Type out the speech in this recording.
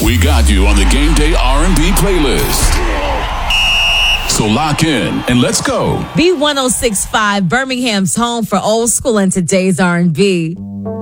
We got you on the Game Day R&B playlist. So lock in and let's go. B1065, Birmingham's home for old school and today's R&B.